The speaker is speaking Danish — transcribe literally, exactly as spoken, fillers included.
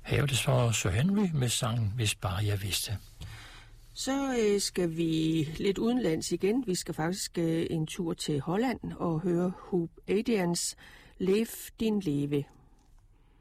Her var det så Sir Henry med sangen Hvis bare jeg vidste. Så øh, skal vi lidt udenlands igen. Vi skal faktisk øh, en tur til Holland og høre Huub Adriaans Leef din Lewe.